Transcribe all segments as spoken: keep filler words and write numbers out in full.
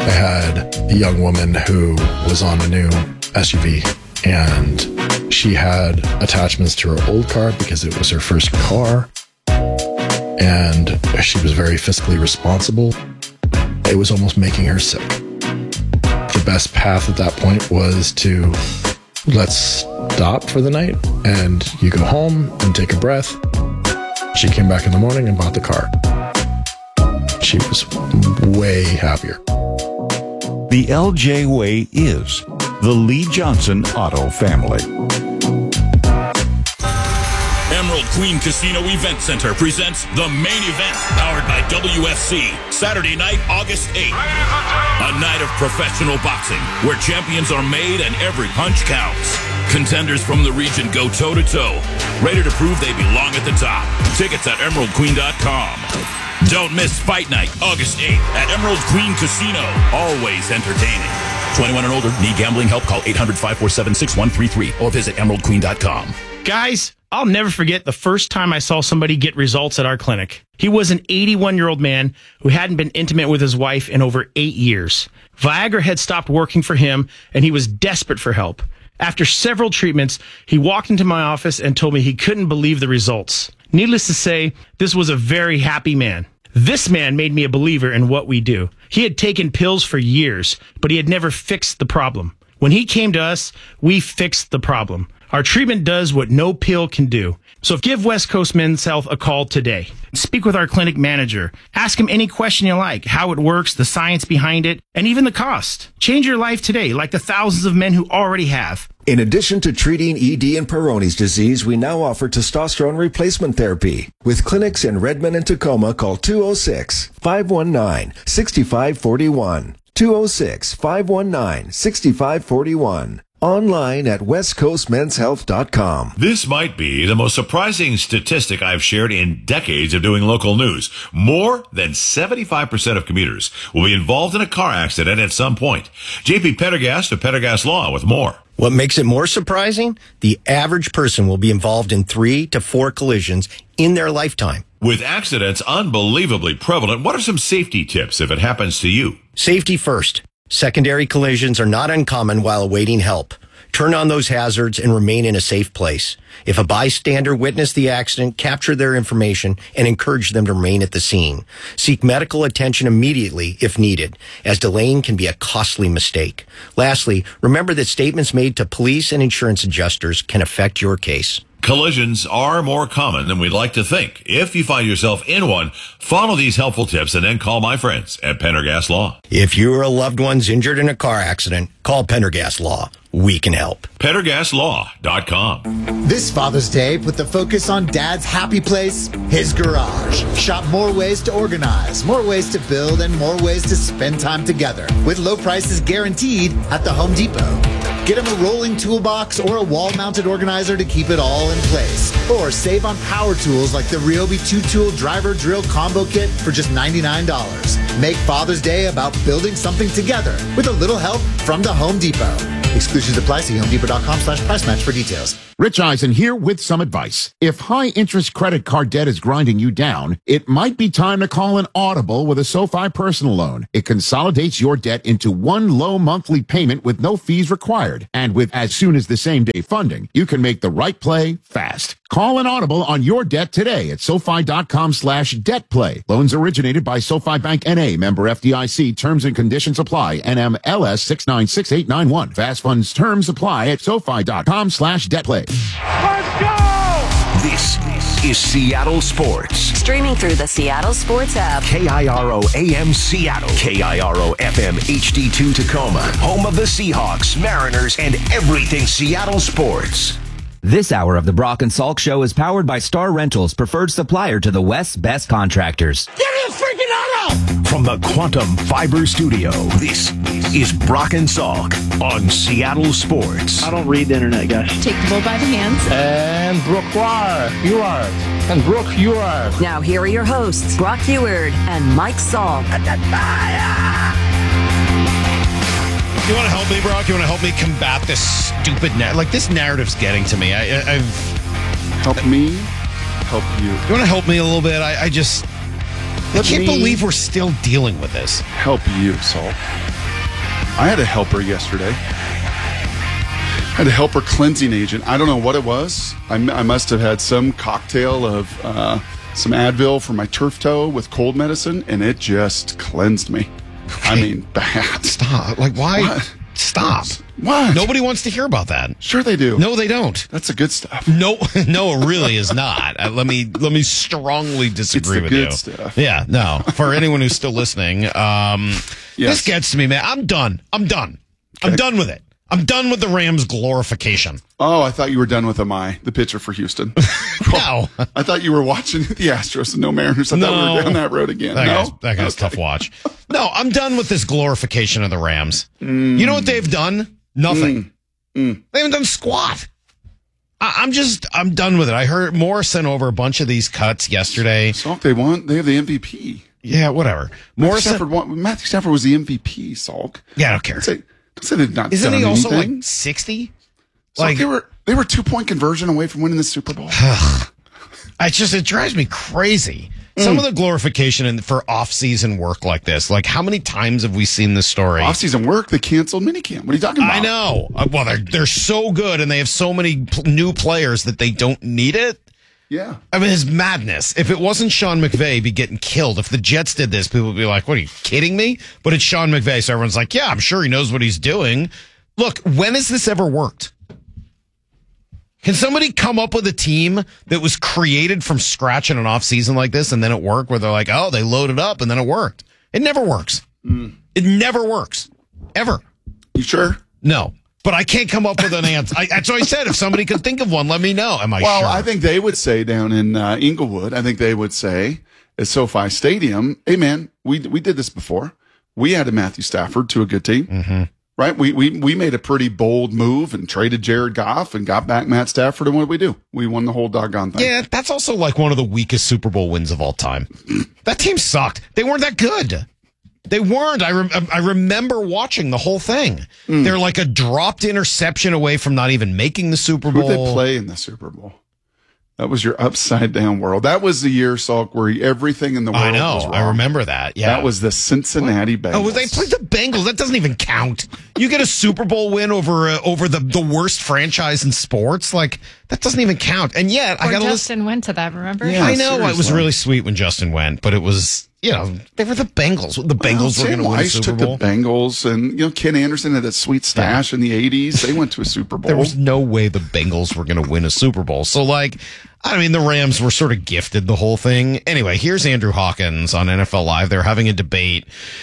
I had a young woman who was on a new S U V, and she had attachments to her old car because it was her first car, and she was very fiscally responsible. It was almost making her sick. The best path at that point was to let's stop for the night, and you go home and take a breath. She came back in the morning and bought the car. She was way happier. The L J Way is the Lee Johnson Auto family. Emerald Queen Casino Event Center presents the main event, powered by W F C, Saturday night, August eighth. A night of professional boxing, where champions are made and every punch counts. Contenders from the region go toe-to-toe, ready to prove they belong at the top. Tickets at emerald queen dot com. Don't miss Fight Night, August eighth at Emerald Queen Casino. Always entertaining. twenty-one and older. Need gambling help? Call eight hundred, five four seven, six one three three or visit emerald queen dot com. Guys, I'll never forget the first time I saw somebody get results at our clinic. He was an eighty-one-year-old man who hadn't been intimate with his wife in over eight years. Viagra had stopped working for him, and he was desperate for help. After several treatments, he walked into my office and told me he couldn't believe the results. Needless to say, this was a very happy man. This man made me a believer in what we do. He had taken pills for years, but he had never fixed the problem. When he came to us, we fixed the problem. Our treatment does what no pill can do. So give West Coast Men's Health a call today. Speak with our clinic manager. Ask him any question you like, how it works, the science behind it, and even the cost. Change your life today, like the thousands of men who already have. In addition to treating E D and Peyronie's disease, we now offer testosterone replacement therapy. With clinics in Redmond and Tacoma, call two oh six, five one nine, six five four one. two oh six, five one nine, six five four one. Online at west coast men's health dot com. This might be the most surprising statistic I've shared in decades of doing local news. More than seventy-five percent of commuters will be involved in a car accident at some point. J P Pendergast of Pendergast Law with more. What makes it more surprising? The average person will be involved in three to four collisions in their lifetime. With accidents unbelievably prevalent, what are some safety tips if it happens to you? Safety first. Secondary collisions are not uncommon while awaiting help. Turn on those hazards and remain in a safe place. If a bystander witnessed the accident, capture their information and encourage them to remain at the scene. Seek medical attention immediately if needed, as delaying can be a costly mistake. Lastly, remember that statements made to police and insurance adjusters can affect your case. Collisions are more common than we'd like to think. If you find yourself in one, follow these helpful tips and then call my friends at Pendergast Law. If you or a loved one's injured in a car accident, call Pendergast Law. We can help. Pendergast Law dot com. This Father's Day, put the focus on Dad's happy place, his garage. Shop more ways to organize, more ways to build, and more ways to spend time together. With low prices guaranteed at the Home Depot. Get him a rolling toolbox or a wall-mounted organizer to keep it all in place. Or save on power tools like the Ryobi two-tool driver drill combo kit for just ninety-nine dollars. Make Father's Day about building something together with a little help from the Home Depot. Exclusions apply. See home depot dot com slash price match for details. Rich Eisen here with some advice. If high-interest credit card debt is grinding you down, it might be time to call an audible with a SoFi personal loan. It consolidates your debt into one low monthly payment with no fees required. And with as soon as the same day funding, you can make the right play fast. Call an audible on your debt today at SoFi dot com slash debt play. Loans originated by SoFi Bank N A, member F D I C. Terms and conditions apply. N M L S six nine six eight nine one. Fast funds terms apply at SoFi dot com slash debt play. Let's go! This is Seattle Sports. Streaming through the Seattle Sports app. K I R O A M Seattle. K I R O F M H D two Tacoma. Home of the Seahawks, Mariners, and everything Seattle sports. This hour of the Brock and Salk Show is powered by Star Rentals, preferred supplier to the West's best contractors. Give me a freaking auto! From the Quantum Fiber Studio, this is Brock and Salk on Seattle Sports. I don't read the internet, guys. Take the bull by the hands. And Brooke Huard. And Brooke Huard. Now here are your hosts, Brock Huard and Mike Salk. You want to help me, Brock? You want to help me combat this stupid narrative? Like, this narrative's getting to me. I, I, I've... Help me, help you. You want to help me a little bit? I, I just... I can't believe we're still dealing with this. Help you, Saul. I had a helper yesterday. I had a helper cleansing agent. I don't know what it was. I, I must have had some cocktail of uh, some Advil for my turf toe with cold medicine, and it just cleansed me. Okay. I mean, bad. Stop. Like, why? What? Stop. What? Nobody wants to hear about that. Sure they do. No, they don't. That's the good stuff. No, no, it really is not. Uh, let me let me strongly disagree it's the with good you. Stuff. Yeah, no. For anyone who's still listening, um, yes. This gets to me, man. I'm done. I'm done. Okay. I'm done with it. I'm done with the Rams glorification. Oh, I thought you were done with Amai, the pitcher for Houston. No. I thought you were watching the Astros and no Mariners. I no. thought we were down that road again. That no? guy's, that guy's okay. tough watch. No, I'm done with this glorification of the Rams. Mm. You know what they've done? Nothing. Mm. Mm. They haven't done squat. I, I'm just, I'm done with it. I heard Morris sent over a bunch of these cuts yesterday. Salk, they want, they have the M V P. Yeah, whatever. Matthew Stafford, won, Matthew Stafford was the M V P, Salk. Yeah, I don't care. Don't say, don't say they've not Isn't done he also anything. like sixty? So like they were, they were two point conversion away from winning the Super Bowl. I just, it drives me crazy. Mm. Some of the glorification in, for off-season work like this, like how many times have we seen this story? Off-season work, they canceled minicamp. What are you talking about? I know. Uh, well, they're they're so good, and they have so many p- new players that they don't need it. Yeah. I mean, it's madness. If it wasn't Sean McVay, he'd be getting killed. If the Jets did this, people would be like, what, are you kidding me? But it's Sean McVay, so everyone's like, yeah, I'm sure he knows what he's doing. Look, when has this ever worked? Can somebody come up with a team that was created from scratch in an offseason like this and then it worked where they're like, oh, they loaded up and then it worked? It never works. Mm. It never works. Ever. You sure? No. But I can't come up with an answer. I, that's what I said. If somebody could think of one, let me know. Am I well, sure? Well, I think they would say down in uh, Inglewood, I think they would say at SoFi Stadium, hey, man, we we did this before. We added Matthew Stafford to a good team. Mm-hmm. Right? We, we we made a pretty bold move and traded Jared Goff and got back Matt Stafford. And what did we do? We won the whole doggone thing. Yeah, that's also like one of the weakest Super Bowl wins of all time. That team sucked. They weren't that good. They weren't. I, re- I remember watching the whole thing. Mm. They're like a dropped interception away from not even making the Super Bowl. Who did they play in the Super Bowl? That was your upside down world. That was the year, Salk, where everything in the world I know. was wrong. I remember that. Yeah. That was the Cincinnati what? Bengals. Oh, they played the Bengals. That doesn't even count. You get a Super Bowl win over uh, over the, the worst franchise in sports. Like, that doesn't even count. And yet, or I got to Justin listen. went to that, remember? Yeah, I know. Seriously. It was really sweet when Justin went, but it was, you know, they were the Bengals. The Bengals well, were going to win a Super took Bowl. the Bengals, and, you know, Ken Anderson had that sweet stash yeah. in the eighties. They went to a Super Bowl. There was no way the Bengals were going to win a Super Bowl. So, like, I mean, the Rams were sort of gifted the whole thing. Anyway, here's Andrew Hawkins on N F L Live. They're having a debate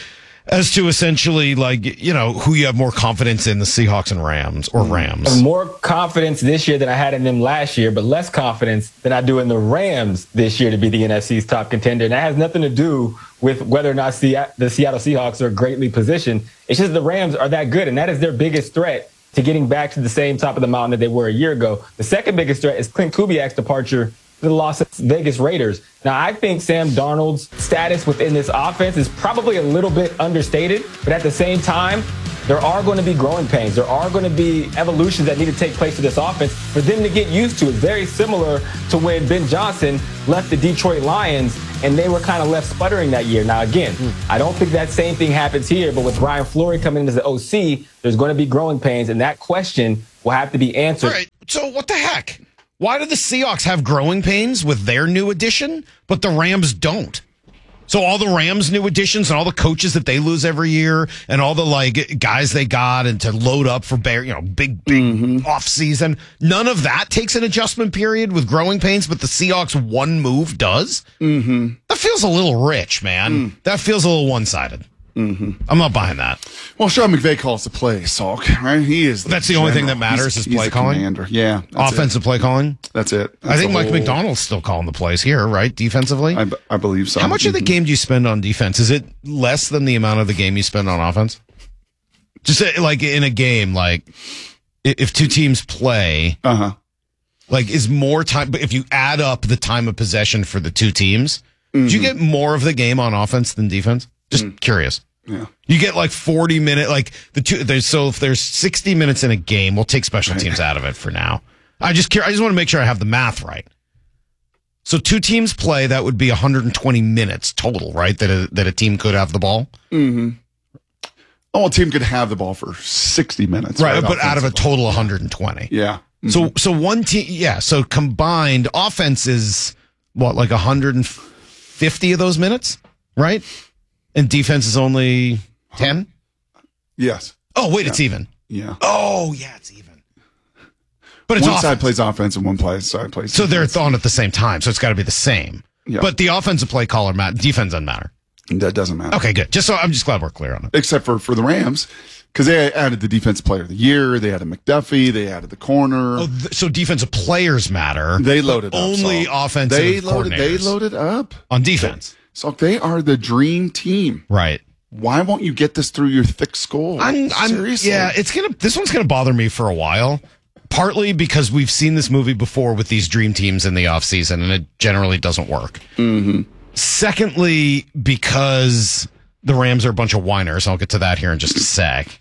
as to essentially, like, you know, who you have more confidence in, the Seahawks and Rams, or Rams. More confidence this year than I had in them last year, but less confidence than I do in the Rams this year to be the N F C's top contender. And that has nothing to do with whether or not the Seattle Seahawks are greatly positioned. It's just the Rams are that good, and that is their biggest threat to getting back to the same top of the mountain that they were a year ago. The second biggest threat is Clint Kubiak's departure to the Las Vegas Raiders. Now, I think Sam Darnold's status within this offense is probably a little bit understated, but at the same time, there are going to be growing pains. There are going to be evolutions that need to take place to this offense for them to get used to. It's very similar to when Ben Johnson left the Detroit Lions and they were kind of left sputtering that year. Now, again, mm. I don't think that same thing happens here, but with Brian Fleury coming in as the O C, there's going to be growing pains, and that question will have to be answered. All right, so what the heck? Why do the Seahawks have growing pains with their new addition, but the Rams don't? So all the Rams' new additions and all the coaches that they lose every year and all the like guys they got and to load up for bear, you know, big, big mm-hmm. off season, none of that takes an adjustment period with growing pains, but the Seahawks one move does? Mm-hmm. That feels a little rich, man. Mm. That feels a little one-sided. Mm-hmm. I'm not buying that. Well, Sean McVay calls the play, Salk, right? He is. The that's the general. only thing that matters he's, is play he's calling. Commander. Yeah, offensive it. play calling. That's it. That's I think Mike whole... McDonald's still calling the plays here, right? Defensively, I, I believe so. How much mm-hmm. of the game do you spend on defense? Is it less than the amount of the game you spend on offense? Just uh, like in a game, like if two teams play, uh huh, like is more time. But if you add up the time of possession for the two teams, mm-hmm. do you get more of the game on offense than defense? Just mm-hmm. curious. Yeah. You get like forty minute, like the two, there's, so if there's sixty minutes in a game, we'll take special teams out of it for now. I just care. I just want to make sure I have the math right. So two teams play, that would be one hundred twenty minutes total, right? That a, that a team could have the ball. Mm-hmm. Oh, a team could have the ball for sixty minutes. Right, right, but out of a total one hundred twenty. Yeah. Mm-hmm. So so one team, yeah, so combined offense is, what, like one hundred fifty of those minutes, right? And defense is only ten? Yes. Oh, wait, yeah. it's even. Yeah. Oh, yeah, it's even. But it's one offense. side plays offense and one play, side plays So defense. they're on at the same time, so it's got to be the same. Yeah. But the offensive play caller, matter, defense doesn't matter. That doesn't matter. Okay, good. Just so I'm just glad we're clear on it. Except for, for the Rams, because they added the defensive player of the year, they added McDuffie, they added the corner. Oh, th- so defensive players matter. They loaded up. Only so offensive they loaded, coordinators. They loaded up. On defense. So they are the dream team. Right. Why won't you get this through your thick skull? I'm, I'm Seriously. Yeah, it's gonna. This one's gonna bother me for a while. Partly because we've seen this movie before with these dream teams in the offseason, and it generally doesn't work. Mm-hmm. Secondly, because the Rams are a bunch of whiners. I'll get to that here in just a sec.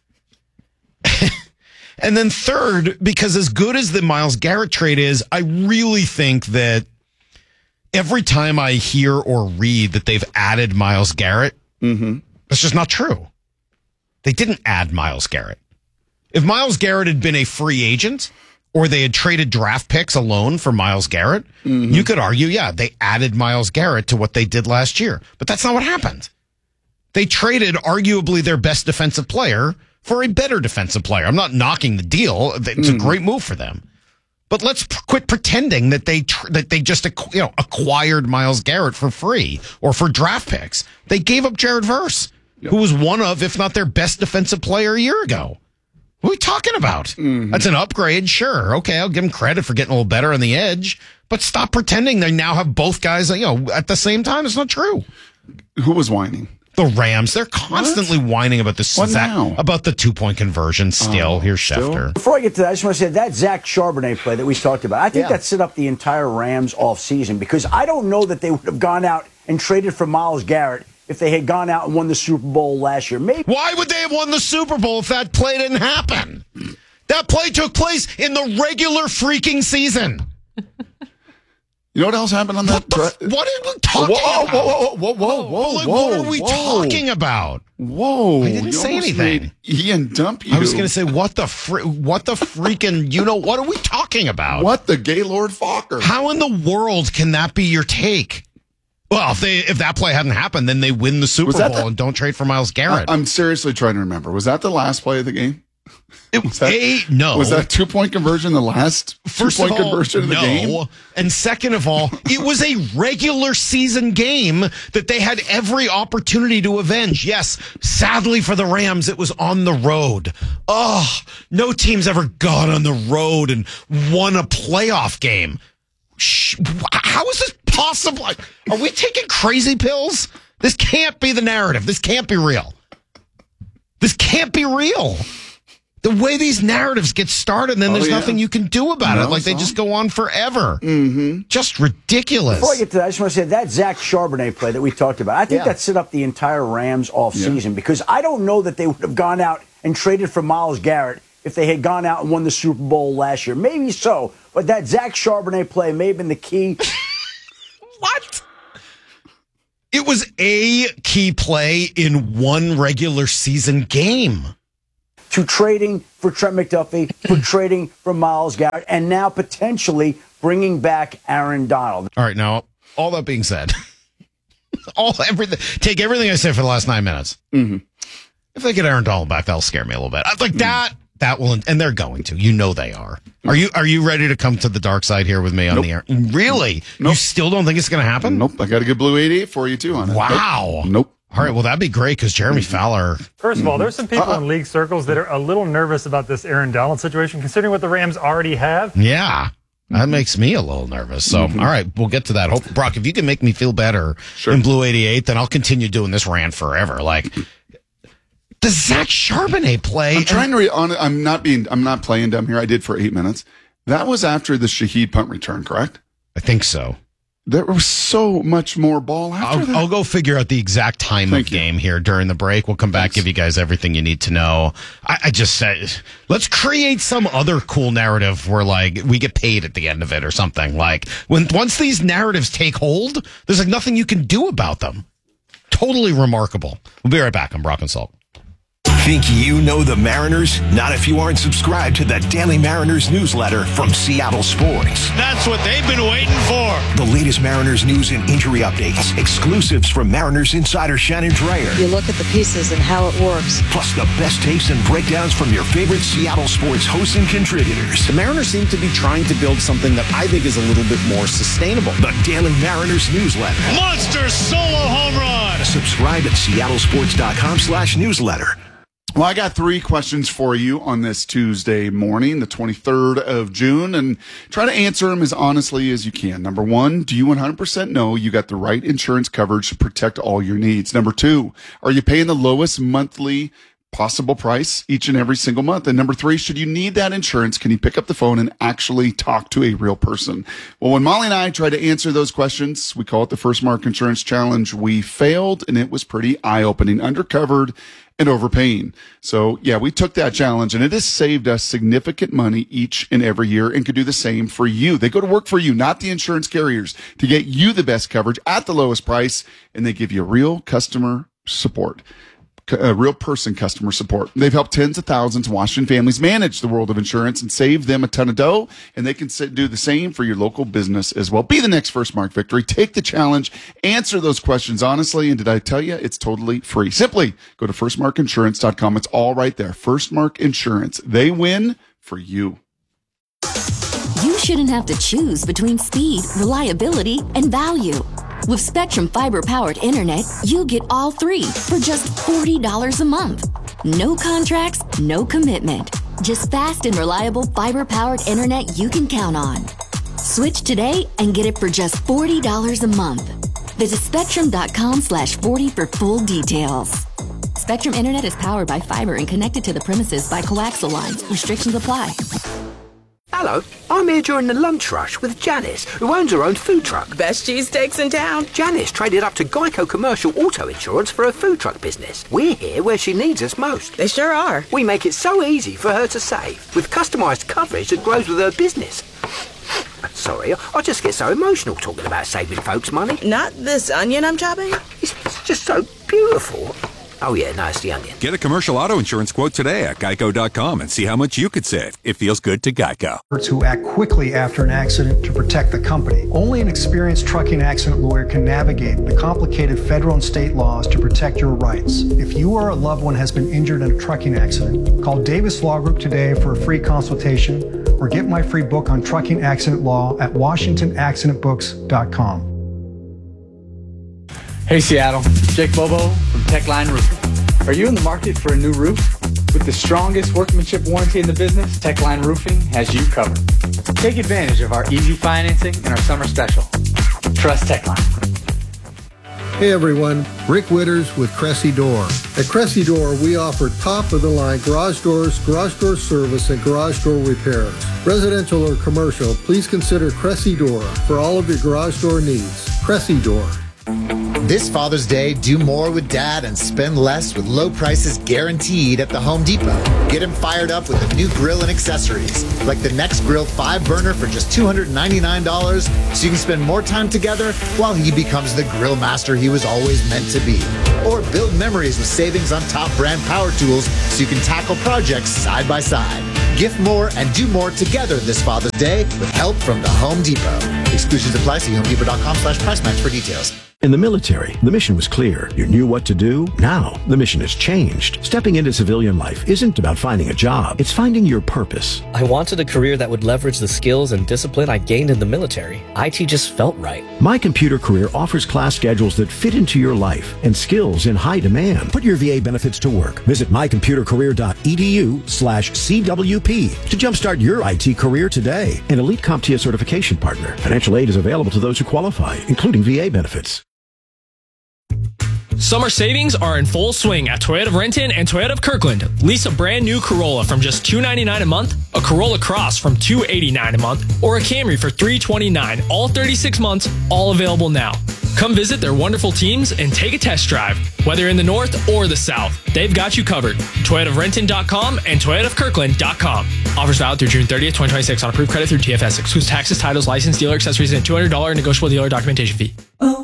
And then third, because as good as the Myles Garrett trade is, I really think that every time I hear or read that they've added Myles Garrett, mm-hmm. that's just not true. They didn't add Myles Garrett. If Myles Garrett had been a free agent or they had traded draft picks alone for Myles Garrett, mm-hmm. you could argue, yeah, they added Myles Garrett to what they did last year. But that's not what happened. They traded arguably their best defensive player for a better defensive player. I'm not knocking the deal. It's mm-hmm. a great move for them. But let's p- quit pretending that they tr- that they just you know acquired Myles Garrett for free or for draft picks. They gave up Jared Verse, yep. who was one of, if not their best defensive player a year ago. What are we talking about? Mm-hmm. That's an upgrade, sure. Okay, I'll give them credit for getting a little better on the edge, but stop pretending they now have both guys, you know, at the same time. It's not true. Who was whining? The Rams. They're constantly what? whining about this what Zach, now? about the two-point conversion still. Oh, Here's still? Schefter. Before I get to that, I just want to say that Zach Charbonnet play that we talked about, I think yeah. that set up the entire Rams offseason because I don't know that they would have gone out and traded for Myles Garrett if they had gone out and won the Super Bowl last year. Maybe. Why would they have won the Super Bowl if that play didn't happen? That play took place in the regular freaking season. You know what else happened on that? What, the, what are we talking whoa, about? Whoa, whoa, whoa, whoa, whoa, like, whoa. What are we whoa. talking about? Whoa. I didn't you say anything. Ian dump you. I was going to say, what the fr- what the freaking, you know, what are we talking about? What the Gaylord Fokker? How in the world can that be your take? Well, if they if that play hadn't happened, then they win the Super Bowl the, and don't trade for Myles Garrett. I, I'm seriously trying to remember. Was that the last play of the game? It was that, a, no. Was that two point conversion the last First two point of all, conversion of the no. game? And second of all, it was a regular season game that they had every opportunity to avenge. Yes, sadly for the Rams, it was on the road. Oh, no team's ever gone on the road and won a playoff game. How is this possible? Are we taking crazy pills? This can't be the narrative. This can't be real. This can't be real. The way these narratives get started, and then oh, there's yeah. nothing you can do about no, it. Like they so. just go on forever. Mm-hmm. Just ridiculous. Before I get to that, I just want to say that Zach Charbonnet play that we talked about, I think yeah. that set up the entire Rams offseason yeah. because I don't know that they would have gone out and traded for Myles Garrett if they had gone out and won the Super Bowl last year. Maybe so, but that Zach Charbonnet play may have been the key. What? It was a key play in one regular season game. To trading for Trent McDuffie, for trading for Myles Garrett, and now potentially bringing back Aaron Donald. All right, now, all that being said, all everything, take everything I said for the last nine minutes. Mm-hmm. If they get Aaron Donald back, that'll scare me a little bit. Like mm-hmm. that, that will, and they're going to. You know they are. Are you Are you ready to come to the dark side here with me on nope. the air? Really? Nope. You still don't think it's going to happen? Nope. I got a good Blue eighty-eight for you too on it. Wow. Nope. nope. All right, well, that'd be great because Jeremy Fowler. First of all, there's some people uh-uh. in league circles that are a little nervous about this Aaron Donald situation, considering what the Rams already have. Yeah, that makes me a little nervous. So, mm-hmm. all right, we'll get to that. Hope, Brock, if you can make me feel better sure. in Blue eighty-eight, then I'll continue doing this rant forever. Like, the Zach Charbonnet play. I'm trying to. Re- on, I'm not being. I'm not playing dumb here. I did for eight minutes. That was after the Shaheed punt return, correct? I think so. there was so much more ball after I'll, that. I'll go figure out the exact time Thank of you. game here during the break. We'll come back, Thanks. give you guys everything you need to know. I, I just said, let's create some other cool narrative where, like, we get paid at the end of it or something. Like, when once these narratives take hold, there's like nothing you can do about them. Totally remarkable. We'll be right back on Brock and Salt. Think you know the Mariners? Not if you aren't subscribed to the Daily Mariners newsletter from Seattle Sports. That's what they've been waiting for. The latest Mariners news and injury updates, exclusives from Mariners insider Shannon Dreyer. You look at the pieces and how it works. Plus the best takes and breakdowns from your favorite Seattle sports hosts and contributors. The Mariners seem to be trying to build something that I think is a little bit more sustainable. The Daily Mariners newsletter. Monster solo home run. Subscribe at seattlesports.com slash newsletter. Well, I got three questions for you on this Tuesday morning, the twenty-third of June, and try to answer them as honestly as you can. Number one, do you one hundred percent know you got the right insurance coverage to protect all your needs? Number two, are you paying the lowest monthly possible price each and every single month? And number three, should you need that insurance, can you pick up the phone and actually talk to a real person? Well, when Molly and I tried to answer those questions, we call it the First Mark Insurance Challenge, we failed, and it was pretty eye-opening, undercovered, and overpaying. So yeah, we took that challenge and it has saved us significant money each and every year and could do the same for you. They go to work for you, not the insurance carriers, to get you the best coverage at the lowest price, and they give you real customer support. A real person customer support. They've helped tens of thousands of Washington families manage the world of insurance and save them a ton of dough, and they can sit, do the same for your local business as well. Be the next First Mark victory. Take the challenge. Answer those questions honestly, and did I tell you it's totally free? Simply go to first mark insurance dot com. It's all right there. First Mark Insurance. They win for you. You shouldn't have to choose between speed, reliability, and value. With Spectrum Fiber-powered internet, you get all three for just forty dollars a month. No contracts, no commitment. Just fast and reliable fiber-powered internet you can count on. Switch today and get it for just forty dollars a month. Visit spectrum.com slash 40 for full details. Spectrum Internet is powered by fiber and connected to the premises by coaxial lines. Restrictions apply. Hello, I'm here during the lunch rush with Janice, who owns her own food truck. Best cheesesteaks in town. Janice traded up to Geico Commercial Auto Insurance for her food truck business. We're here where she needs us most. They sure are. We make it so easy for her to save, with customised coverage that grows with her business. Sorry, I just get so emotional talking about saving folks money. Not this onion I'm chopping? It's, it's just so beautiful. Oh yeah, no, it's the onion. Get a commercial auto insurance quote today at geico dot com and see how much you could save. It feels good to Geico. Who act quickly after an accident to protect the company. Only an experienced trucking accident lawyer can navigate the complicated federal and state laws to protect your rights. If you or a loved one has been injured in a trucking accident, call Davis Law Group today for a free consultation or get my free book on trucking accident law at washington accident books dot com. Hey Seattle, Jake Bobo from Techline Roofing. Are you in the market for a new roof? With the strongest workmanship warranty in the business, Techline Roofing has you covered. Take advantage of our easy financing and our summer special. Trust Techline. Hey everyone, Rick Witters with Cressy Door. At Cressy Door, we offer top-of-the-line garage doors, garage door service, and garage door repairs. Residential or commercial, please consider Cressy Door for all of your garage door needs. Cressy Door. This Father's Day, do more with Dad and spend less with low prices guaranteed at the Home Depot. Get him fired up with a new grill and accessories, like the Next Grill five burner for just two hundred ninety-nine dollars, so you can spend more time together while he becomes the grill master he was always meant to be. Or build memories with savings on top brand power tools so you can tackle projects side by side. Gift more and do more together this Father's Day with help from the Home Depot. Exclusions apply. See home depot dot com slash price match for details. In the military, the mission was clear. You knew what to do. Now, the mission has changed. Stepping into civilian life isn't about finding a job. It's finding your purpose. I wanted a career that would leverage the skills and discipline I gained in the military. I T just felt right. My Computer Career offers class schedules that fit into your life and skills in high demand. Put your V A benefits to work. Visit my computer career dot e d u slash C W P to jumpstart your I T career today. An Elite CompTIA certification partner. Financial aid is available to those who qualify, including V A benefits. Summer savings are in full swing at Toyota of Renton and Toyota of Kirkland. Lease a brand new Corolla from just two hundred ninety-nine dollars a month, a Corolla Cross from two hundred eighty-nine dollars a month, or a Camry for three hundred twenty-nine dollars, all thirty-six months, all available now. Come visit their wonderful teams and take a test drive. Whether in the north or the south, they've got you covered. Toyota of Renton dot com and Toyota of Kirkland dot com. Offers valid through June thirtieth, twenty twenty-six on approved credit through T F S. Excludes taxes, titles, license, dealer accessories, and a two hundred dollars negotiable dealer documentation fee.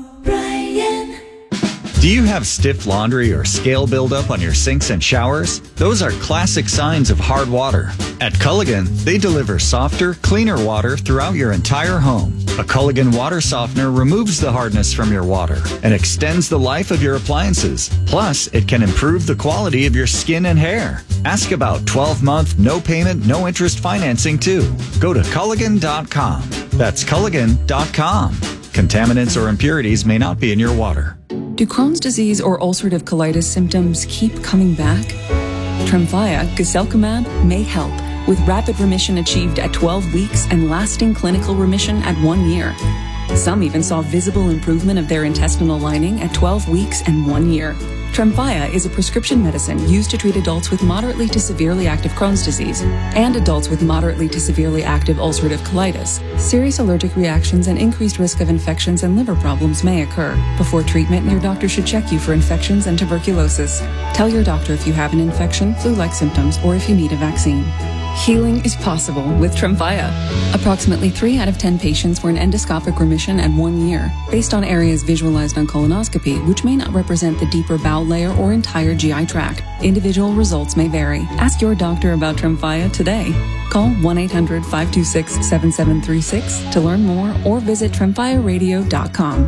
Do you have stiff laundry or scale buildup on your sinks and showers? Those are classic signs of hard water. At Culligan, they deliver softer, cleaner water throughout your entire home. A Culligan water softener removes the hardness from your water and extends the life of your appliances. Plus, it can improve the quality of your skin and hair. Ask about twelve-month, no payment, no interest financing too. Go to Culligan dot com. That's Culligan dot com. Contaminants or impurities may not be in your water. Do Crohn's disease or ulcerative colitis symptoms keep coming back? Tremfya, guselkumab, may help, with rapid remission achieved at twelve weeks and lasting clinical remission at one year. Some even saw visible improvement of their intestinal lining at twelve weeks and one year. Tremfya is a prescription medicine used to treat adults with moderately to severely active Crohn's disease and adults with moderately to severely active ulcerative colitis. Serious allergic reactions and increased risk of infections and liver problems may occur. Before treatment, your doctor should check you for infections and tuberculosis. Tell your doctor if you have an infection, flu-like symptoms, or if you need a vaccine. Healing is possible with Tremfya. Approximately three out of ten patients were in endoscopic remission at one year, based on areas visualized on colonoscopy, which may not represent the deeper bowel layer or entire G I tract. Individual results may vary. Ask your doctor about Tremfya today. Call one eight hundred, five two six, seven seven three six to learn more or visit tremfya radio dot com.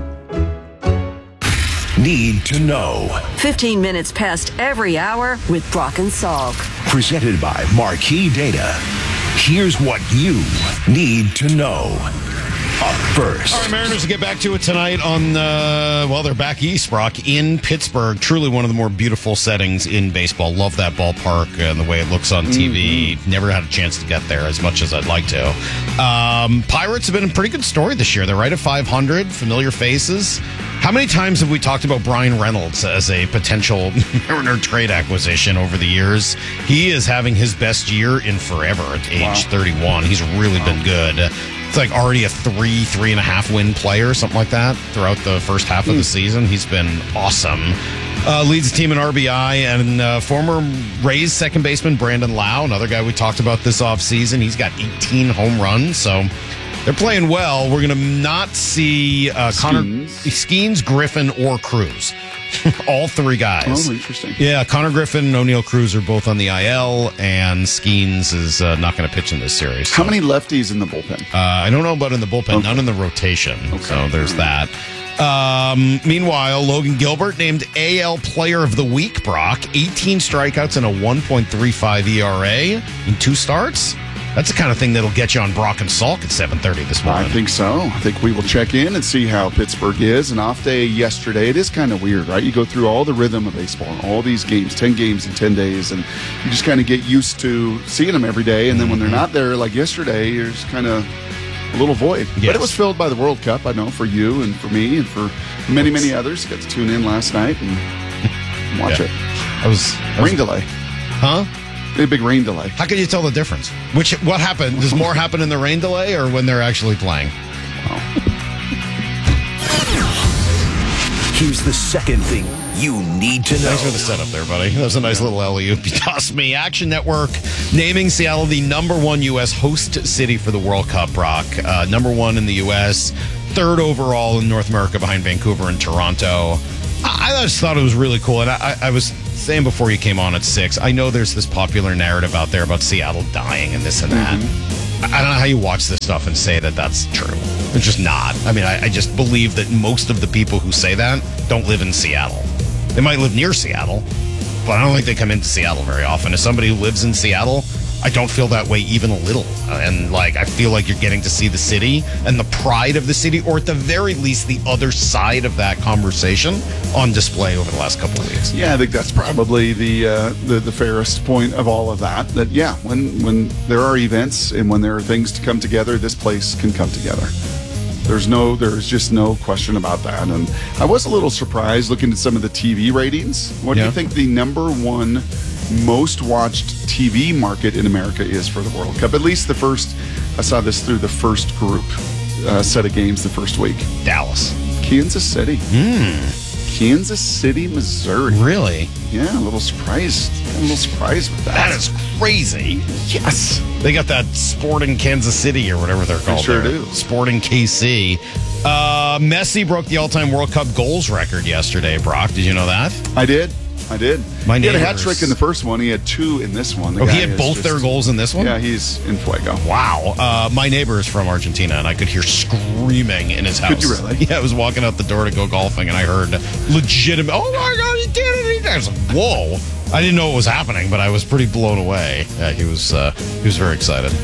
Need to know. fifteen minutes past every hour with Brock and Salk. Presented by Marquee Data. Here's what you need to know. Up first. All right, Mariners will get back to it tonight on, uh, well, they're back east, Brock, in Pittsburgh. Truly one of the more beautiful settings in baseball. Love that ballpark and the way it looks on T V. Mm-hmm. Never had a chance to get there as much as I'd like to. Um, Pirates have been a pretty good story this year. They're right at five hundred, familiar faces. How many times have we talked about Brian Reynolds as a potential Mariner trade acquisition over the years? He is having his best year in forever at age wow. thirty-one. He's really wow. been good. It's like already a three, three and a half win player, something like that, throughout the first half mm. of the season. He's been awesome. Uh, leads the team in R B I, and uh, former Rays second baseman Brandon Lau, another guy we talked about this offseason. He's got eighteen home runs, so they're playing well. We're going to not see uh, Connor Skeens, Griffin, or Cruz. All three guys. Oh, interesting. Yeah, Connor Griffin and O'Neill Cruz are both on the I L, and Skeens is uh, not going to pitch in this series. So. How many lefties in the bullpen? Uh, I don't know about in the bullpen. Okay. None in the rotation. Okay. So there's that. Um, meanwhile, Logan Gilbert named A L Player of the Week, Brock. eighteen strikeouts and a one point three five E R A in two starts. That's the kind of thing that'll get you on Brock and Salk at seven thirty this morning. I think so. I think we will check in and see how Pittsburgh is. An off day yesterday. It is kind of weird, right? You go through all the rhythm of baseball, all these games, ten games in ten days, and you just kind of get used to seeing them every day. And then when they're not there, like yesterday, you're just kind of a little void. Yes. But it was filled by the World Cup, I know, for you and for me and for many, many others. Got to tune in last night and watch yeah. it. I was, I was rain delay. Huh? A big rain delay. How can you tell the difference? Which what happened? Does more happen in the rain delay or when they're actually playing? Wow. Here's the second thing you need to know. Thanks for the setup there, buddy. That was a nice little alley-oop you tossed me. Action Network naming Seattle the number one U S host city for the World Cup, Brock. Uh, number one in the U S, third overall in North America behind Vancouver and Toronto. I, I just thought it was really cool, and I, I was saying before you came on at six, I know there's this popular narrative out there about Seattle dying and this and that. Mm-hmm. I don't know how you watch this stuff and say that that's true. It's just not. I mean, I, I just believe that most of the people who say that don't live in Seattle. They might live near Seattle, but I don't think they come into Seattle very often. As somebody who lives in Seattle, I don't feel that way even a little. Uh, and, like, I feel like you're getting to see the city and the pride of the city, or at the very least, the other side of that conversation on display over the last couple of weeks. Yeah, I think that's probably the, uh, the the fairest point of all of that. That, yeah, when, when there are events and when there are things to come together, this place can come together. There's no, there's just no question about that. And I was a little surprised looking at some of the T V ratings. What Yeah. do you think the number one most watched T V market in America is for the World Cup? At least the first, I saw this through the first group uh, set of games the first week. Dallas. Kansas City. Hmm. Kansas City, Missouri. Really? Yeah, a little surprised. I'm a little surprised with that. That is crazy. Yes. They got that Sporting Kansas City or whatever they're called. They sure there. do. Sporting K C. Uh, Messi broke the all-time World Cup goals record yesterday, Brock. Did you know that? I did. I did. My he had a neighbors- hat trick in the first one. He had two in this one. The Oh, guy he had is both just- their goals in this one? Yeah, he's in fuego. Wow. Uh, my neighbor is from Argentina, and I could hear screaming in his house. Could you really? Yeah, I was walking out the door to go golfing, and I heard legitimate, oh my God, he did it. He did it. I was like, whoa. I didn't know what was happening, but I was pretty blown away. Yeah, he was, uh, he was very excited.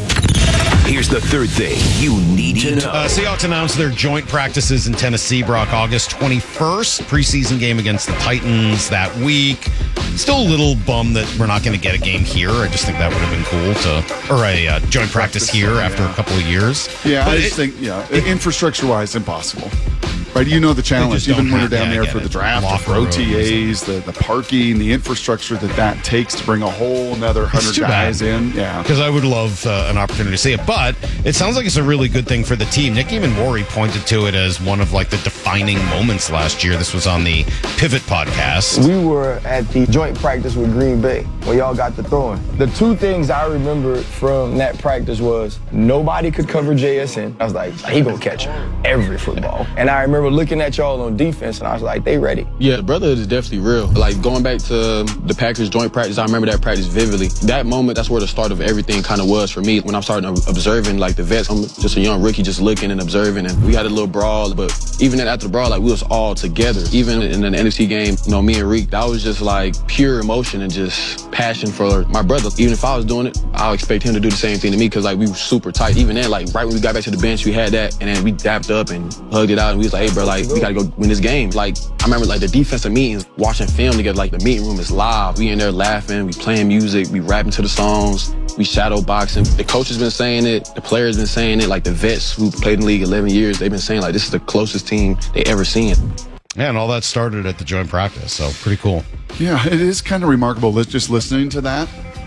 Here's the third thing you need to know. Uh, Seahawks announced their joint practices in Tennessee, Brock, August twenty-first. Preseason game against the Titans that week. Still a little bummed that we're not going to get a game here. I just think that would have been cool to, or a uh, joint practice here after a couple of years. Yeah, But I it- just think, yeah, infrastructure-wise, impossible. Right, you know the challenge, just don't even when you're have- down yeah, I there get for the it. draft, or Locker for O T rooms. As, the, the parking, the infrastructure that that takes to bring a whole another It's hundred too guys bad. in. Yeah, Because I would love uh, an opportunity to see it. But it sounds like it's a really good thing for the team. Nick Eamon-Wari pointed to it as one of like the defining moments last year. This was on the Pivot podcast. We were at the joint practice with Green Bay when y'all got to throwing. The two things I remembered from that practice was nobody could cover J S N. I was like, he gonna catch every football. And I remember looking at y'all on defense, and I was like, they ready. Yeah, the brotherhood is definitely real. Like, going back to the Packers joint practice, I remember that practice vividly. That moment, that's where the start of everything kind of was for me. When I'm starting observing, like, the vets, I'm just a young rookie just looking and observing, and we had a little brawl, but even then after the brawl, like, we was all together. Even in an N F C game, you know, me and Reek, that was just, like, pure emotion and just passion for my brother. Even if I was doing it, I'll expect him to do the same thing to me, because, like, we were super tight. Even then, like, right when we got back to the bench, we had that, and then we dapped up and hugged it out, and we was like, hey, bro, like, we gotta go win this game. Like, I remember, like, the defensive meetings, watching film together, like, the meeting room is live. We in there laughing, we playing music, we rapping to the songs, we shadow boxing. The coach has been saying it, the players been saying it, like, the vets who played in the league eleven years, they've been saying, like, this is the closest team they ever seen. Yeah, and all that started at the joint practice, so pretty cool. yeah, it is kind of remarkable li- just listening to that.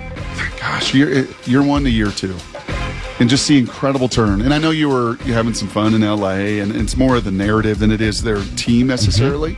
Gosh, year year one to year two, and just the incredible turn. And I know you were you having some fun in L A, and it's more of the narrative than it is their team necessarily.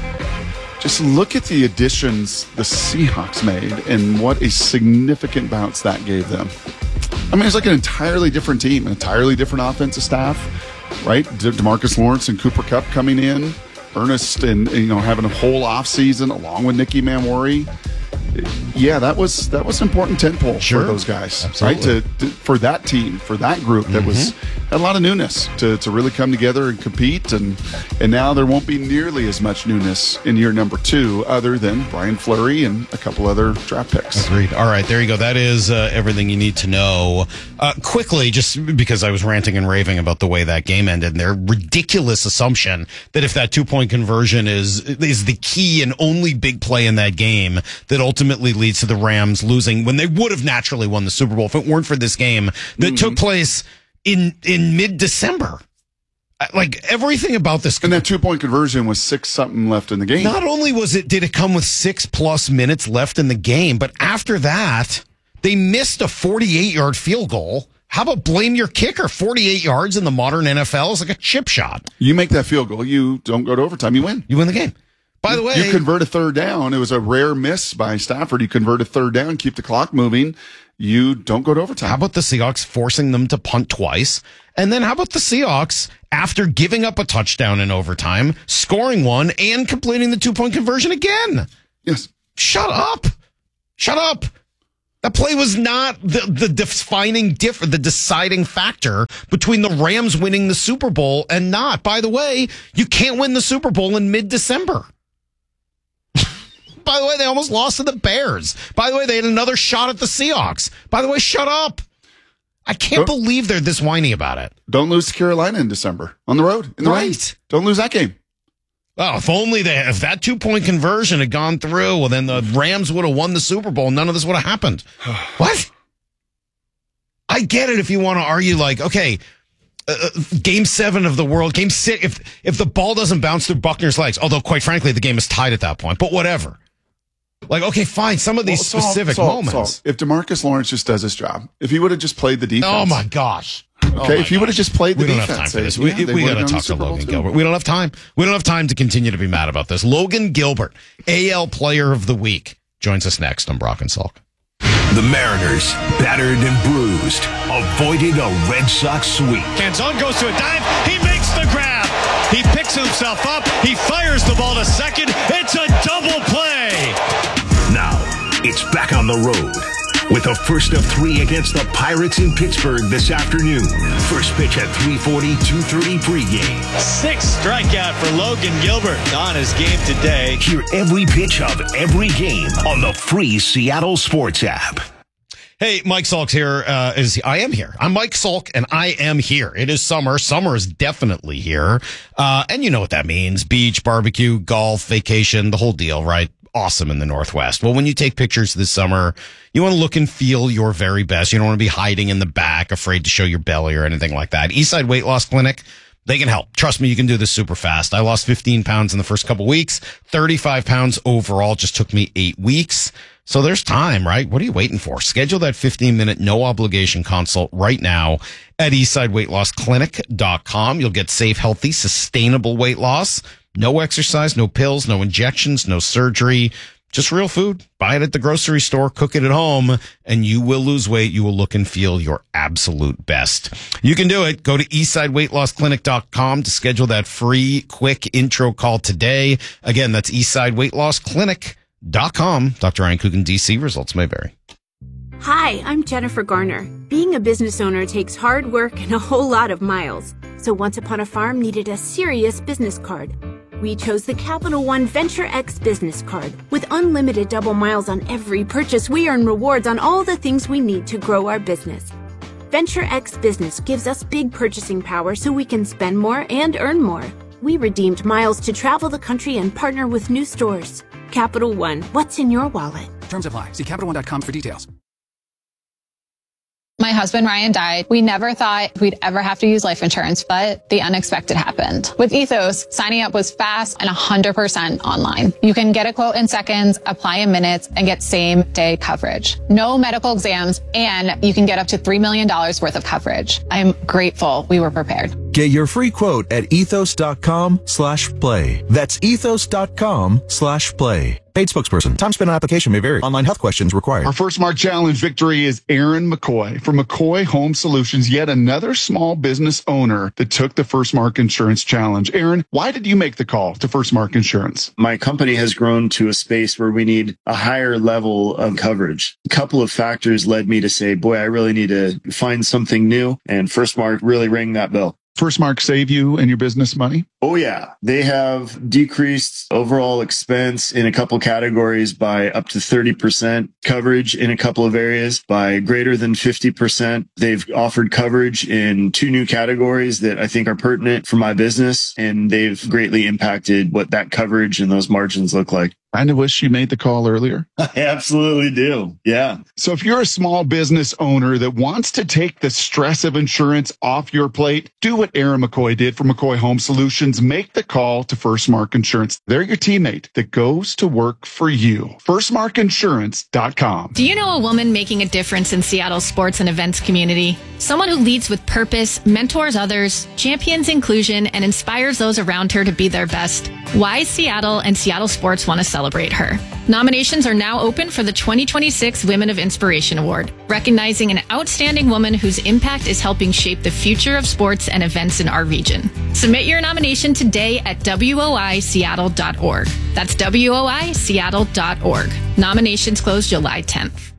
Just look at the additions the Seahawks made and what a significant bounce that gave them. I mean, it's like an entirely different team, an entirely different offensive staff, right? De- DeMarcus Lawrence and Cooper Kupp coming in, Ernest and, you know, having a whole offseason along with Nicky Manwari. Yeah, that was that was an important tentpole Sure. for those guys, Absolutely. right? To, to for that team, for that group that was had a lot of newness to, to really come together and compete, and and now there won't be nearly as much newness in year number two, other than Brian Fleury and a couple other draft picks. Agreed. All right, there you go. That is uh, everything you need to know. Uh, quickly, just because I was ranting and raving about the way that game ended, and their ridiculous assumption that if that two point conversion is is the key and only big play in that game, that ultimately leads to the Rams losing when they would have naturally won the Super Bowl if it weren't for this game that Mm-hmm. took place in in mid December. Like everything about this. And that two point conversion was six something left in the game. Not only was it, did it come with six plus minutes left in the game, but after that, they missed a forty-eight yard field goal. How about blame your kicker? forty-eight yards in the modern N F L is like a chip shot. You make that field goal, you don't go to overtime, you win. You win the game. By the way, you convert a third down. It was a rare miss by Stafford. You convert a third down, keep the clock moving. You don't go to overtime. How about the Seahawks forcing them to punt twice? And then how about the Seahawks, after giving up a touchdown in overtime, scoring one and completing the two-point conversion again? Yes. Shut up. Shut up. That play was not the, the defining diff, the deciding factor between the Rams winning the Super Bowl and not. By the way, you can't win the Super Bowl in mid-December. By the way, they almost lost to the Bears. By the way, they had another shot at the Seahawks. By the way, shut up. I can't Don't- believe they're this whiny about it. Don't lose to Carolina in December on the road. In the rain. Right. Don't lose that game. Oh, if only they, if that two point conversion had gone through, well, then the Rams would have won the Super Bowl. None of this would have happened. What? I get it if you want to argue like, okay, uh, game seven of the world, game six, if, if the ball doesn't bounce through Buckner's legs, although quite frankly, the game is tied at that point, but whatever. Like, okay, fine. Some of these well, specific Saul, moments. Saul, if DeMarcus Lawrence just does his job, if he would have just played the defense. Oh my gosh. Okay, oh my if he would have just played the we don't defense. have time for this. Yeah, we we got to talk to Logan too. Gilbert. We don't have time. We don't have time to continue to be mad about this. Logan Gilbert, A L Player of the Week, joins us next on Brock and Salk. The Mariners, battered and bruised, avoided a Red Sox sweep. Canzone goes to a dive. He makes the grab. He picks himself up. He fires the ball to second. It's a double play. Now, it's back on the road with a first of three against the Pirates in Pittsburgh this afternoon. First pitch at three forty, two thirty pregame. Sixth strikeout for Logan Gilbert on his game today. Hear every pitch of every game on the free Seattle Sports app. Hey, Mike Salk's here. Uh, is I am here. I'm Mike Salk, and I am here. It is summer. Summer is definitely here. Uh, and you know what that means. Beach, barbecue, golf, vacation, the whole deal, right? Awesome in the Northwest. Well, when you take pictures this summer, you want to look and feel your very best. You don't want to be hiding in the back, afraid to show your belly or anything like that. Eastside Weight Loss Clinic, they can help. Trust me, you can do this super fast. I lost fifteen pounds in the first couple weeks, thirty-five pounds overall. Just took me eight weeks. So there's time, right? What are you waiting for? Schedule that fifteen minute no obligation consult right now at eastside weight loss clinic dot com. You'll get safe, healthy, sustainable weight loss. No exercise, no pills, no injections, no surgery, just real food. Buy it at the grocery store, cook it at home, and you will lose weight. You will look and feel your absolute best. You can do it. Go to eastside weight loss clinic dot com to schedule that free, quick intro call today. Again, that's eastside weight loss clinic dot com. Doctor Ryan Coogan, D C. Results may vary. Hi, I'm Jennifer Garner. Being a business owner takes hard work and a whole lot of miles. So Once Upon a Farm needed a serious business card. We chose the Capital One Venture X business card. With unlimited double miles on every purchase, we earn rewards on all the things we need to grow our business. Venture X Business gives us big purchasing power so we can spend more and earn more. We redeemed miles to travel the country and partner with new stores. Capital One, what's in your wallet? Terms apply. See Capital One dot com for details. My husband, Ryan, died. We never thought we'd ever have to use life insurance, but the unexpected happened. With Ethos, signing up was fast and one hundred percent online. You can get a quote in seconds, apply in minutes, and get same-day coverage. No medical exams, and you can get up to three million dollars worth of coverage. I'm grateful we were prepared. Get your free quote at ethos.com slash play. That's ethos.com slash play. Paid spokesperson. Time spent on application may vary. Online health questions required. Our first Mark Challenge victory is Aaron McCoy from McCoy Home Solutions, yet another small business owner that took the First Mark Insurance Challenge. Aaron, why did you make the call to First Mark Insurance? My company has grown to a space where we need a higher level of coverage. A couple of factors led me to say, boy, I really need to find something new. And First Mark really rang that bell. First Mark save you and your business money? Oh, yeah. They have decreased overall expense in a couple categories by up to thirty percent, coverage in a couple of areas by greater than fifty percent. They've offered coverage in two new categories that I think are pertinent for my business, and they've greatly impacted what that coverage and those margins look like. I kind of wish you made the call earlier. I absolutely do. Yeah. So if you're a small business owner that wants to take the stress of insurance off your plate, do what Aaron McCoy did for McCoy Home Solutions. Make the call to First Mark Insurance. They're your teammate that goes to work for you. first mark insurance dot com. Do you know a woman making a difference in Seattle's sports and events community? Someone who leads with purpose, mentors others, champions inclusion, and inspires those around her to be their best. Why Seattle and Seattle sports want to celebrate her. Nominations are now open for the twenty twenty-six Women of Inspiration Award, recognizing an outstanding woman whose impact is helping shape the future of sports and events in our region. Submit your nomination today at W O I Seattle dot org. That's W O I Seattle dot org. Nominations close July tenth.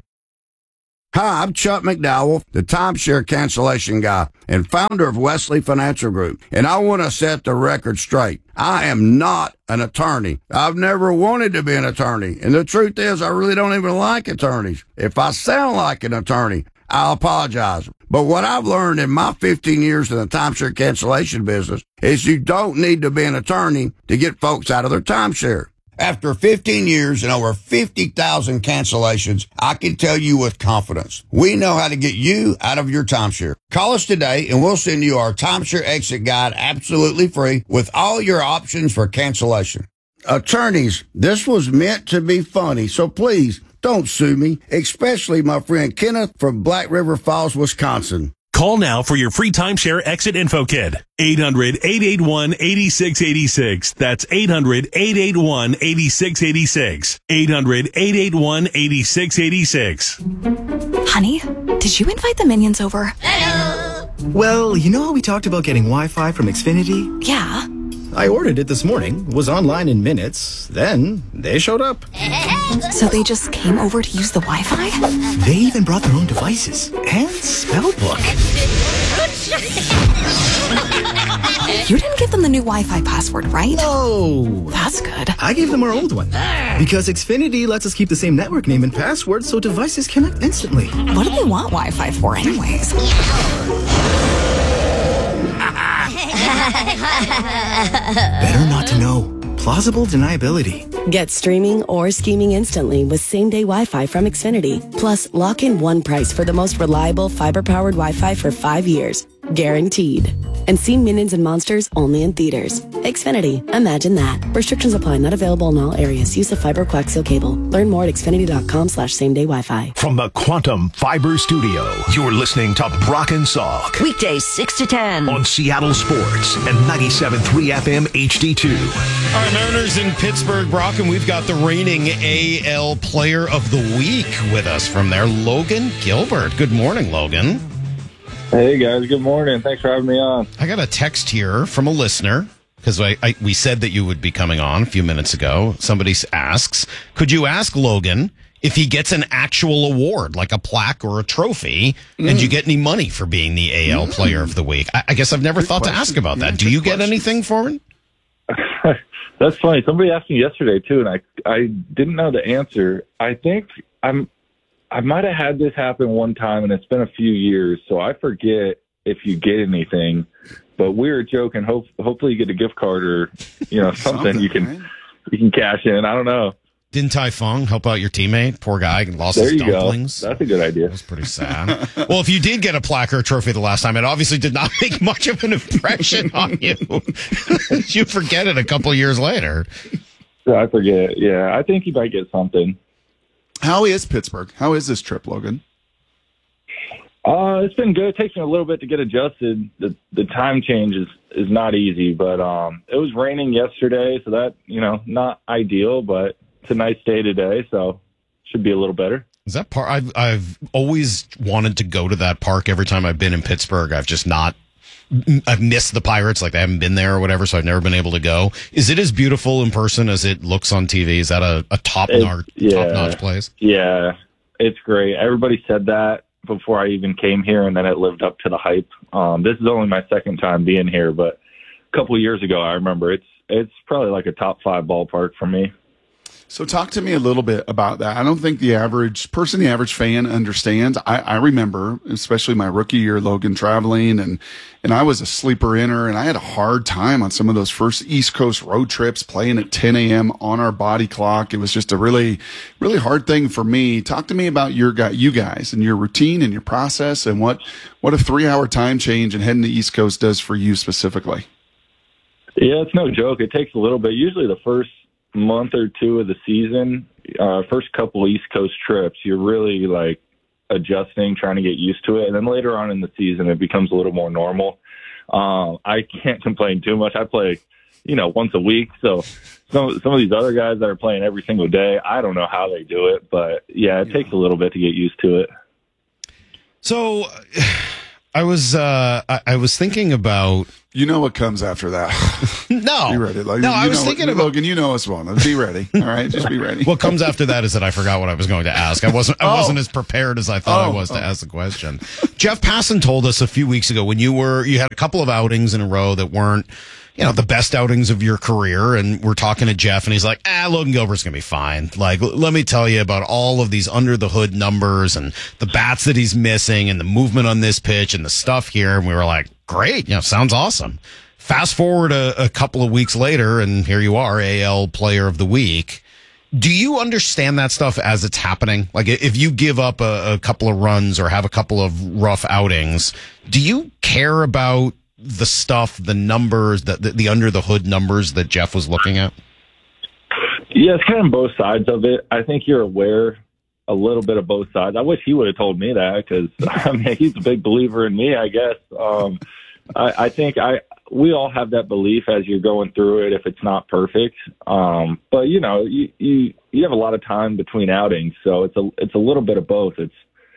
Hi, I'm Chuck McDowell, the timeshare cancellation guy and founder of Wesley Financial Group, and I want to set the record straight. I am not an attorney. I've never wanted to be an attorney, and the truth is I really don't even like attorneys. If I sound like an attorney, I'll apologize. But what I've learned in my fifteen years in the timeshare cancellation business is you don't need to be an attorney to get folks out of their timeshare. After fifteen years and over fifty thousand cancellations, I can tell you with confidence, we know how to get you out of your timeshare. Call us today and we'll send you our timeshare exit guide absolutely free with all your options for cancellation. Attorneys, this was meant to be funny, so please don't sue me, especially my friend Kenneth from Black River Falls, Wisconsin. Call now for your free timeshare exit info kit. eight hundred, eight eight one, eight six eight six. That's eight hundred, eight eight one, eight six eight six. eight hundred, eight eight one, eight six eight six. Honey, did you invite the minions over? Hello. Well, you know how we talked about getting Wi-Fi from Xfinity? Yeah. I ordered it this morning, was online in minutes, then they showed up. So they just came over to use the Wi-Fi? They even brought their own devices and spell book. You didn't give them the new Wi-Fi password, right? No. That's good. I gave them our old one. Because Xfinity lets us keep the same network name and password so devices connect instantly. What do they want Wi-Fi for anyways? Better not to know. Plausible deniability. Get streaming or scheming instantly with same-day Wi-Fi from Xfinity. Plus, lock in one price for the most reliable fiber-powered Wi-Fi for five years. Guaranteed. And see Minions and Monsters only in theaters. Xfinity. Imagine that. Restrictions apply. Not available in all areas. Use of fiber coaxial cable. Learn more at xfinity.com slash same-day Wi-Fi. From the Quantum Fiber Studio, you're listening to Brock and Salk. Weekdays six to ten. On Seattle Sports and ninety-seven point three F M H D two. All right, Mariners in Pittsburgh, Brock, and we've got the reigning A L Player of the Week with us from there, Logan Gilbert. Good morning, Logan. Hey, guys. Good morning. Thanks for having me on. I got a text here from a listener, because I, I, we said that you would be coming on a few minutes ago. Somebody asks, could you ask Logan if he gets an actual award, like a plaque or a trophy, mm. and you get any money for being the A L mm. Player of the Week? I, I guess I've never good thought question. to ask about that. Yeah, Do you get questions. anything for it? That's funny. Somebody asked me yesterday, too, and I I didn't know the answer. I think I'm I might have had this happen one time, and it's been a few years, so I forget if you get anything. But we were joking. Hope, hopefully you get a gift card or you know something, something you can right? you can cash in. I don't know. Din Tai Fung help out your teammate? Poor guy lost there his you dumplings. Go. That's a good idea. That's pretty sad. Well, if you did get a plaque or a trophy the last time, it obviously did not make much of an impression on you. You forget it a couple years later. I forget. Yeah, I think you might get something. How is Pittsburgh? How is this trip, Logan? Uh, it's been good. It takes me a little bit to get adjusted. The the time change is, is not easy, but um, it was raining yesterday, so that, you know, not ideal, but it's a nice day today, so should be a little better. Is that park? I've I've always wanted to go to that park. Every time I've been in Pittsburgh, I've just not. I've missed the Pirates, like I haven't been there or whatever, so I've never been able to go. Is it as beautiful in person as it looks on T V? Is that a, a top notch yeah, top notch place? Yeah, it's great. Everybody said that before I even came here, and then it lived up to the hype. Um, this is only my second time being here, but a couple of years ago, I remember it's it's probably like a top five ballpark for me. So talk to me a little bit about that. I don't think the average person, the average fan understands. I, I remember, especially my rookie year, Logan, traveling, and, and I was a sleeper inner, and I had a hard time on some of those first East Coast road trips, playing at ten a.m. on our body clock. It was just a really, really hard thing for me. Talk to me about your guy, you guys and your routine and your process, and what, what a three hour time change and heading to East Coast does for you specifically. Yeah, it's no joke. It takes a little bit. Usually the first month or two of the season, uh, first couple East Coast trips, you're really like adjusting, trying to get used to it. And then later on in the season, it becomes a little more normal. Um, I can't complain too much. I play, you know, once a week. So some, some of these other guys that are playing every single day, I don't know how they do it, but yeah, it yeah. takes a little bit to get used to it. So I was, uh, I, I was thinking about, you know what comes after that. No. Be ready. Like, no, you I was know, thinking Logan, about... Logan, you know us well. Be ready. All right? Just be ready. What comes after that is that I forgot what I was going to ask. I wasn't I oh. wasn't as prepared as I thought oh. I was to oh. ask the question. Jeff Passan told us a few weeks ago when you were you had a couple of outings in a row that weren't, you know, the best outings of your career, and we're talking to Jeff, and he's like, ah, Logan Gilbert's going to be fine. Like, l- let me tell you about all of these under-the-hood numbers and the bats that he's missing and the movement on this pitch and the stuff here, and we were like, great, you know, sounds awesome. Fast forward a, a couple of weeks later, and here you are, A L Player of the Week. Do you understand that stuff as it's happening? Like, if you give up a, a couple of runs or have a couple of rough outings, do you care about the stuff, the numbers, the, the, the under the hood numbers that Jeff was looking at? Yeah, it's kind of both sides of it. I think you're aware a little bit of both sides. I wish he would have told me that because, I mean, he's a big believer in me, I guess. Um, I, I think I we all have that belief as you're going through it if it's not perfect. Um, but, you know, you, you you have a lot of time between outings, so it's a, it's a little bit of both. It's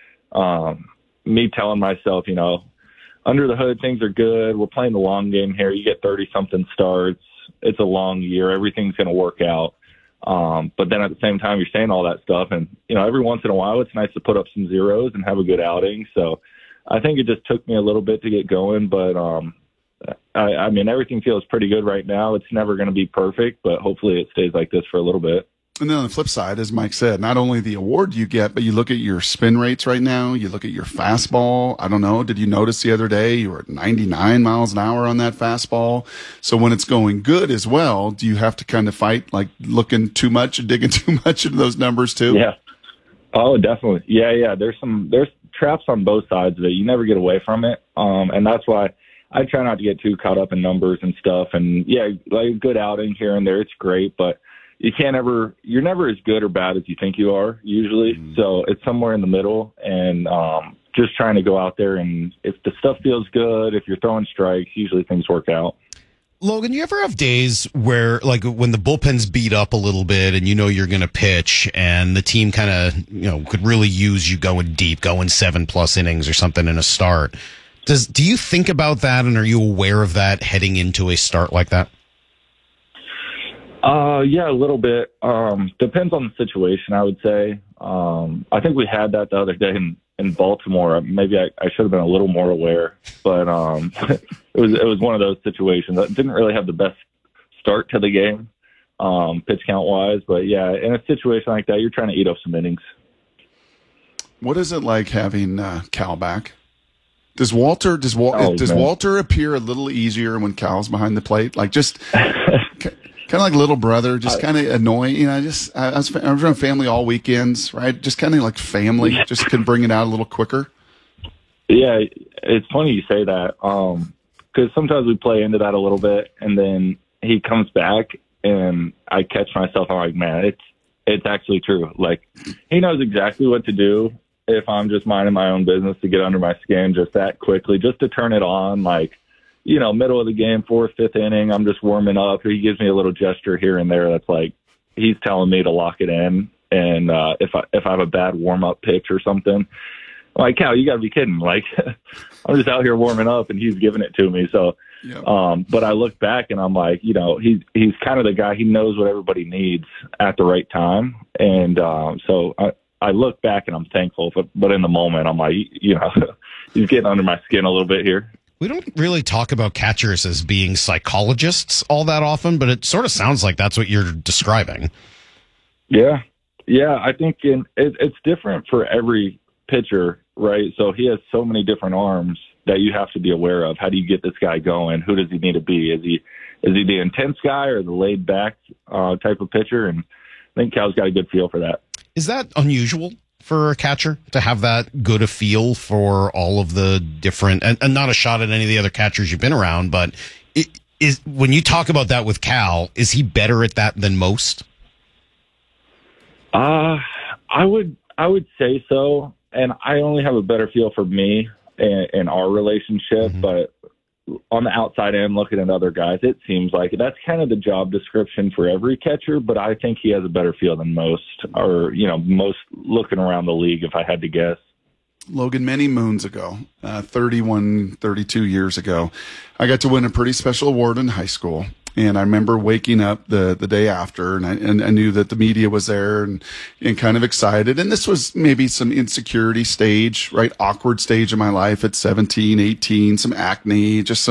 um, me telling myself, you know, under the hood, things are good. We're playing the long game here. You get thirty-something starts. It's a long year. Everything's going to work out. Um, but then at the same time, you're saying all that stuff. And, you know, every once in a while, it's nice to put up some zeros and have a good outing. So I think it just took me a little bit to get going. But, um, I, I mean, everything feels pretty good right now. It's never going to be perfect, but hopefully it stays like this for a little bit. And then on the flip side, as Mike said, not only the award you get, but you look at your spin rates right now. You look at your fastball. I don't know. Did you notice the other day you were at ninety-nine miles an hour on that fastball? So when it's going good as well, do you have to kind of fight, like looking too much and digging too much into those numbers too? Yeah. Oh, definitely. Yeah, yeah. There's some, there's traps on both sides of it. You never get away from it. Um, and that's why I try not to get too caught up in numbers and stuff. And yeah, like a good outing here and there, it's great, but you can't ever, you're never as good or bad as you think you are usually. Mm. So it's somewhere in the middle, and um, just trying to go out there. And if the stuff feels good, if you're throwing strikes, usually things work out. Logan, you ever have days where, like, when the bullpen's beat up a little bit and you know you're going to pitch and the team kind of, you know, could really use you going deep, going seven plus innings or something in a start? Does, do you think about that, and are you aware of that heading into a start like that? Uh, yeah, a little bit. Um, depends on the situation, I would say. Um, I think we had that the other day in, in Baltimore. Maybe I, I should have been a little more aware, but um, it was it was one of those situations that didn't really have the best start to the game, um, pitch count wise. But yeah, in a situation like that, you're trying to eat up some innings. What is it like having uh, Cal back? Does Walter does Wal- oh, does man. Walter appear a little easier when Cal's behind the plate? Like just. Kind of like little brother, just kind of annoying. You know, just I, I was I was around family all weekends, right? Just kind of like family, just can bring it out a little quicker. Yeah, it's funny you say that, um, because sometimes we play into that a little bit, and then he comes back, and I catch myself. I'm like, man, it's it's actually true. Like, he knows exactly what to do if I'm just minding my own business to get under my skin just that quickly, just to turn it on, like. You know, middle of the game, fourth, fifth inning, I'm just warming up. He gives me a little gesture here and there that's like he's telling me to lock it in. And uh, if I if I have a bad warm up pitch or something, I'm like, Cal, you got to be kidding! Like, I'm just out here warming up, and he's giving it to me. So, yep. um, but I look back and I'm like, you know, he's he's kind of the guy. He knows what everybody needs at the right time, and um, so I I look back and I'm thankful. But, but in the moment, I'm like, you know, he's getting under my skin a little bit here. We don't really talk about catchers as being psychologists all that often, but it sort of sounds like that's what you're describing. Yeah. Yeah, I think in, it, it's different for every pitcher, right? So he has so many different arms that you have to be aware of. How do you get this guy going? Who does he need to be? Is he is he the intense guy or the laid-back uh, type of pitcher? And I think Cal's got a good feel for that. Is that unusual for a catcher to have that good a feel for all of the different, and, and not a shot at any of the other catchers you've been around, but it, is when you talk about that with Cal, is he better at that than most? Uh, I would, I would say so. And I only have a better feel for me and, and our relationship, mm-hmm. but on the outside end, looking at other guys, it seems like that's kind of the job description for every catcher, but I think he has a better feel than most, or, you know, most looking around the league, if I had to guess. Logan, many moons ago, uh, thirty-one, thirty-two years ago, I got to win a pretty special award in high school. And I remember waking up the, the day after, and I, and I knew that the media was there and, and kind of excited. And this was maybe some insecurity stage, right? Awkward stage of my life at seventeen, eighteen, some acne, just some